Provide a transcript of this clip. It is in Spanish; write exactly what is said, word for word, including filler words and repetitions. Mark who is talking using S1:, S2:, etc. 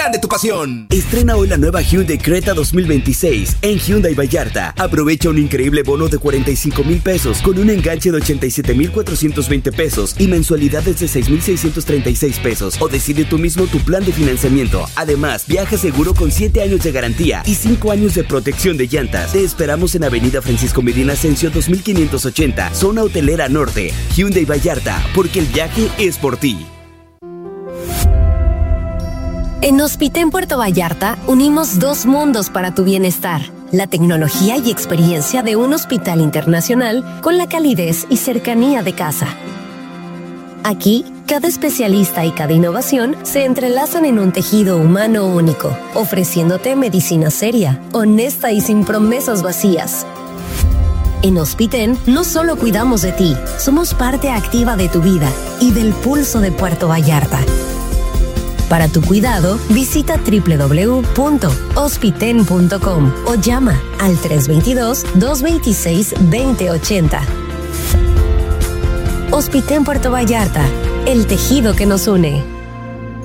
S1: de tu pasión.
S2: Estrena hoy la nueva Hyundai Creta dos mil veintiséis en Hyundai Vallarta. Aprovecha un increíble bono de cuarenta y cinco mil pesos con un enganche de ochenta y siete mil cuatrocientos veinte pesos y mensualidades de seis mil seiscientos treinta y seis pesos. O decide tú mismo tu plan de financiamiento. Además, viaja seguro con siete años de garantía y cinco años de protección de llantas. Te esperamos en Avenida Francisco Medina Ascencio dos mil quinientos ochenta, Zona Hotelera Norte. Hyundai Vallarta, porque el viaje es por ti.
S3: En Hospiten Puerto Vallarta unimos dos mundos para tu bienestar: la tecnología y experiencia de un hospital internacional con la calidez y cercanía de casa. Aquí, cada especialista y cada innovación se entrelazan en un tejido humano único, ofreciéndote medicina seria, honesta y sin promesas vacías. En Hospiten no solo cuidamos de ti, somos parte activa de tu vida y del pulso de Puerto Vallarta. Para tu cuidado, visita doble u doble u doble u punto hospiten punto com o llama al tres dos dos, dos dos seis, dos cero ocho cero. Hospiten Puerto Vallarta, el tejido que nos une.